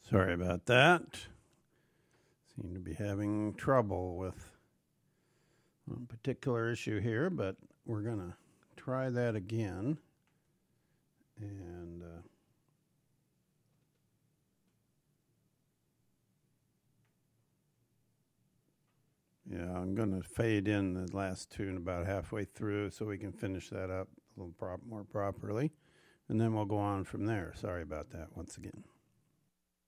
Sorry about that. Seem to be having trouble with one particular issue here, but we're going to try that again. And yeah, I'm going to fade in the last tune about halfway through so we can finish that up a little more properly. And then we'll go on from there. Sorry about that once again.